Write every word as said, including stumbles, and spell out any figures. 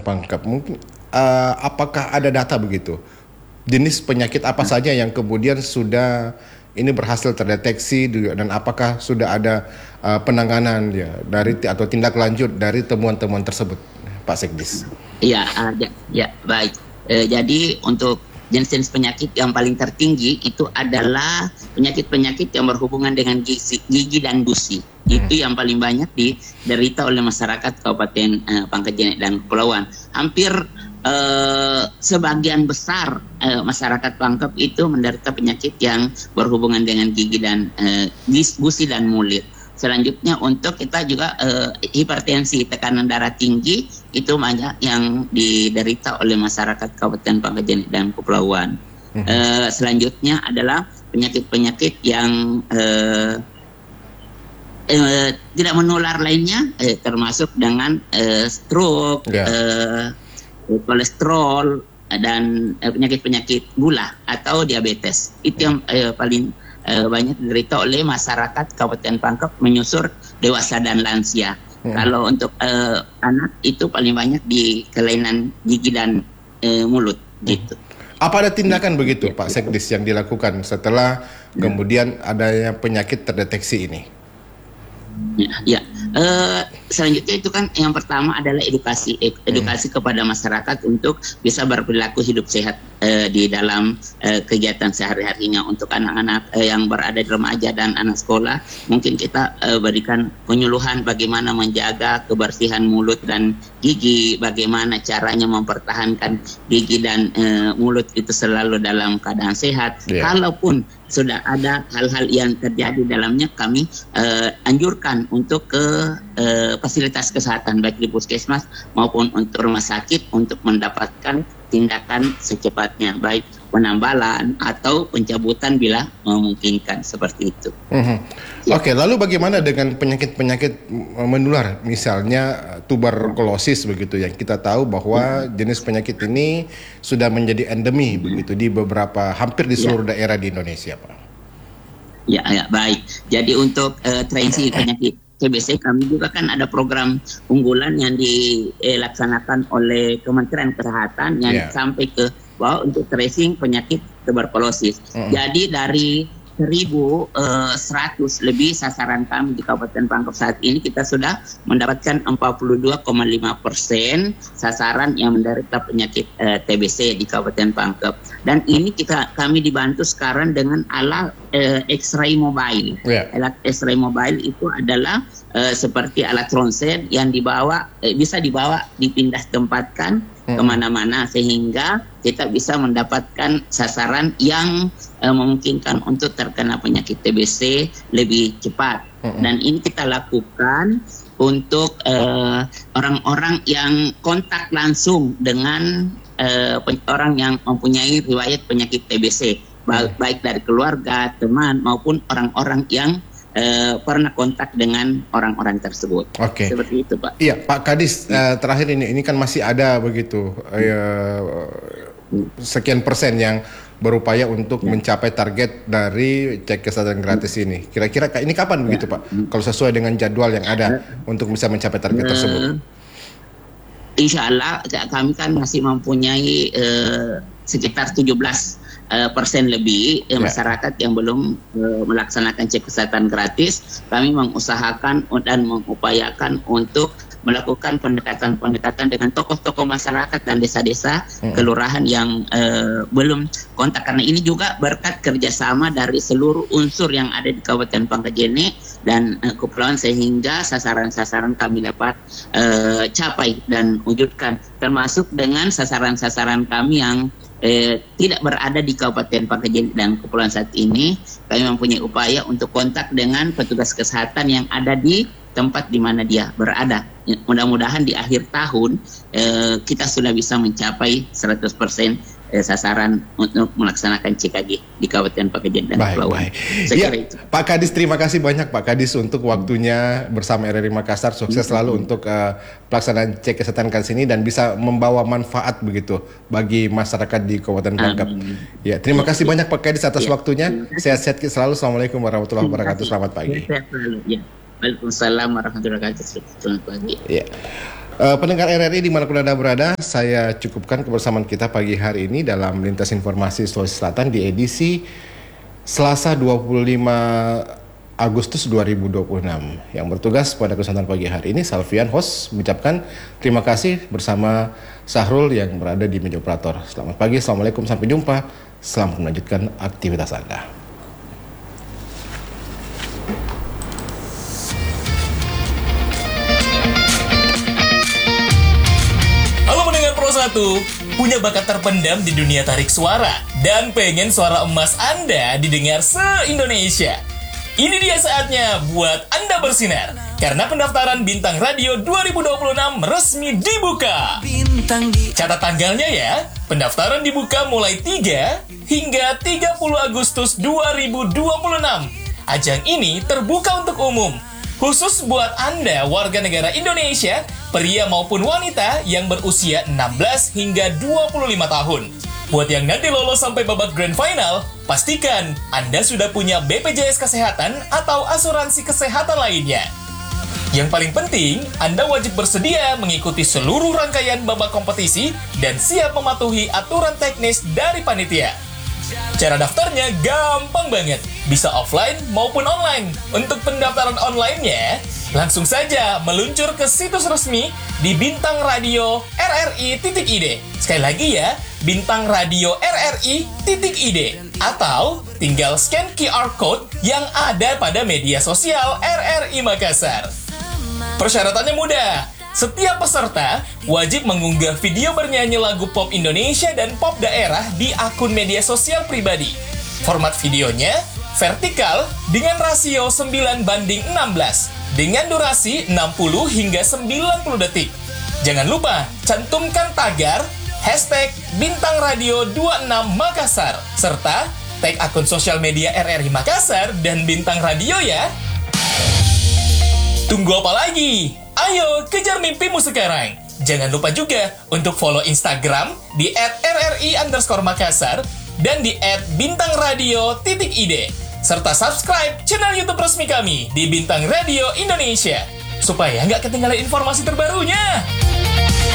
Pangkep, mungkin uh, apakah ada data begitu? Jenis penyakit apa hmm. saja yang kemudian sudah ini berhasil terdeteksi dan apakah sudah ada uh, penanganan ya dari atau tindak lanjut dari temuan-temuan tersebut, Pak Sekdis? Iya, ada. Ya, baik. E, jadi untuk jenis-jenis penyakit yang paling tertinggi itu adalah penyakit-penyakit yang berhubungan dengan gigi, gigi dan gusi. Hmm. Itu yang paling banyak diderita oleh masyarakat Kabupaten eh, Pangkep dan Kepulauan. Hampir eh, sebagian besar eh, masyarakat Pangkep itu menderita penyakit yang berhubungan dengan gigi dan eh, gusi dan mulut. Selanjutnya untuk kita juga eh, hipertensi, tekanan darah tinggi itu banyak yang diderita oleh masyarakat Kabupaten Pangkep dan Kepulauan. Mm-hmm. Eh, selanjutnya adalah penyakit-penyakit yang eh, eh, tidak menular lainnya, eh, termasuk dengan eh, stroke, yeah. eh, kolesterol dan eh, penyakit-penyakit gula atau diabetes. Itu yang eh, paling Uh, banyak diderita oleh masyarakat Kabupaten Pangkep menyusur dewasa dan lansia. Hmm. Kalau untuk uh, anak itu paling banyak di kelainan gigi dan uh, mulut hmm. gitu. Apa ada tindakan hmm. begitu Pak Sekdis yang dilakukan setelah hmm. kemudian adanya penyakit terdeteksi ini? Ya, ya. Uh, selanjutnya itu kan yang pertama adalah edukasi, edukasi hmm. kepada masyarakat untuk bisa berperilaku hidup sehat uh, di dalam uh, kegiatan sehari-harinya. Untuk anak-anak uh, yang berada di remaja dan anak sekolah, mungkin kita uh, berikan penyuluhan bagaimana menjaga kebersihan mulut dan gigi, bagaimana caranya mempertahankan gigi dan uh, mulut itu selalu dalam keadaan sehat. Yeah. Kalaupun sudah ada hal-hal yang terjadi dalamnya, kami uh, anjurkan untuk ke uh, fasilitas kesehatan baik di puskesmas maupun untuk rumah sakit untuk mendapatkan tindakan secepatnya, baik penambalan atau pencabutan bila memungkinkan, seperti itu. Mm-hmm. Ya. Oke, lalu bagaimana dengan penyakit-penyakit menular, misalnya tuberkulosis begitu, yang kita tahu bahwa jenis penyakit ini sudah menjadi endemi begitu di beberapa, hampir di seluruh ya. daerah di Indonesia, Pak. Ya, ya baik. Jadi untuk uh, tracing penyakit T B C, kami juga kan ada program unggulan yang dilaksanakan oleh Kementerian Kesehatan yang yeah. sampai ke bawah untuk tracing penyakit tuberkulosis. Mm. Jadi dari seribu seratus lebih sasaran kami di Kabupaten Pangkep saat ini, kita sudah mendapatkan empat puluh dua koma lima persen sasaran yang menderita penyakit uh, T B C di Kabupaten Pangkep. Dan ini kita kami dibantu sekarang dengan alat uh, X-ray mobile. Yeah. Alat X-ray mobile itu adalah uh, seperti alat ronsen yang dibawa uh, bisa dibawa dipindah tempatkan hmm. kemana-mana, sehingga kita bisa mendapatkan sasaran yang uh, memungkinkan untuk terkena penyakit T B C lebih cepat. Hmm. Dan ini kita lakukan untuk uh, orang-orang yang kontak langsung dengan uh, orang yang mempunyai riwayat penyakit T B C, hmm. baik dari keluarga, teman maupun orang-orang yang Uh, pernah kontak dengan orang-orang tersebut. Oke. Okay. Seperti itu, Pak. Iya, Pak Kadis, ya. uh, terakhir ini, ini kan masih ada begitu uh, sekian persen yang berupaya untuk ya. mencapai target dari cek kesehatan gratis ini. Kira-kira ini kapan ya. begitu, Pak? Kalau sesuai dengan jadwal yang ada ya. untuk bisa mencapai target uh, tersebut. Insya Allah kami kan masih mempunyai uh, sekitar tujuh belas Uh, persen lebih eh, yeah. masyarakat yang belum uh, melaksanakan cek kesehatan gratis. Kami mengusahakan dan mengupayakan untuk melakukan pendekatan-pendekatan dengan tokoh-tokoh masyarakat dan desa-desa mm. kelurahan yang uh, belum kontak, karena ini juga berkat kerjasama dari seluruh unsur yang ada di Kabupaten Pangkep dan uh, Kepulauan, sehingga sasaran-sasaran kami dapat uh, capai dan wujudkan, termasuk dengan sasaran-sasaran kami yang Eh, tidak berada di Kabupaten Pangkep dan Kepulauan saat ini. Kami mempunyai upaya untuk kontak dengan petugas kesehatan yang ada di tempat di mana dia berada. Mudah-mudahan di akhir tahun eh, kita sudah bisa mencapai seratus persen eh, sasaran untuk melaksanakan C K G di Kabupaten Pangkep dan Kepulauan. Ya, Pak Kadis, terima kasih banyak Pak Kadis untuk waktunya bersama R R I Makassar. Sukses hmm. selalu untuk uh, pelaksanaan cek kesehatan kali ini dan bisa membawa manfaat begitu bagi masyarakat di Kabupaten Pangkep. Ya, terima kasih banyak Pak Kadis atas ya. waktunya. Sehat-sehat selalu. Assalamualaikum warahmatullahi wabarakatuh. Selamat pagi. Ya. Waalaikumsalam warahmatullahi wabarakatuh. Selamat pagi. Ya. Uh, pendengar R R I dimanapun Anda berada, saya cukupkan kebersamaan kita pagi hari ini dalam Lintas Informasi Sulawesi Selatan di edisi Selasa dua puluh lima Agustus dua ribu dua puluh enam. Yang bertugas pada kesempatan pagi hari ini, Salvian, host, mengucapkan terima kasih bersama Sahrul yang berada di meja operator. Selamat pagi, Assalamualaikum, sampai jumpa. Selamat melanjutkan aktivitas Anda. Satu, punya bakat terpendam di dunia tarik suara dan pengen suara emas Anda didengar se-Indonesia. Ini dia saatnya buat Anda bersinar, karena pendaftaran Bintang Radio dua ribu dua puluh enam resmi dibuka. Catat tanggalnya ya, pendaftaran dibuka mulai tiga hingga tiga puluh Agustus dua ribu dua puluh enam. Ajang ini terbuka untuk umum, khusus buat Anda warga negara Indonesia, pria maupun wanita yang berusia enam belas hingga dua puluh lima tahun. Buat yang nanti lolos sampai babak grand final, pastikan Anda sudah punya B P J S Kesehatan atau asuransi kesehatan lainnya. Yang paling penting, Anda wajib bersedia mengikuti seluruh rangkaian babak kompetisi dan siap mematuhi aturan teknis dari panitia. Cara daftarnya gampang banget, bisa offline maupun online. Untuk pendaftaran online-nya, langsung saja meluncur ke situs resmi di bintang radio r r i titik i d. Sekali lagi ya, bintang radio r r i titik i d. Atau tinggal scan Q R code yang ada pada media sosial R R I Makassar. Persyaratannya mudah. Setiap peserta wajib mengunggah video bernyanyi lagu pop Indonesia dan pop daerah di akun media sosial pribadi. Format videonya vertikal dengan rasio sembilan banding enam belas dengan durasi enam puluh hingga sembilan puluh detik. Jangan lupa cantumkan tagar hashtag Bintang Radio dua puluh enam Makassar serta tag akun sosial media R R I Makassar dan Bintang Radio ya. Tunggu apa lagi? Ayo kejar mimpimu sekarang. Jangan lupa juga untuk follow Instagram di et r r i underscore makassar dan di et bintang radio titik i d. Serta subscribe channel YouTube resmi kami di Bintang Radio Indonesia supaya nggak ketinggalan informasi terbarunya.